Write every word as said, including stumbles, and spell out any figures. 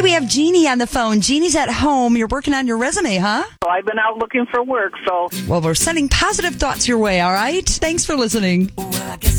Hey, we have Jeannie on the phone. Jeannie's at home. You're working on your resume, huh? So I've been out looking for work, so... Well, we're sending positive thoughts your way, all right? Thanks for listening. Well, I guess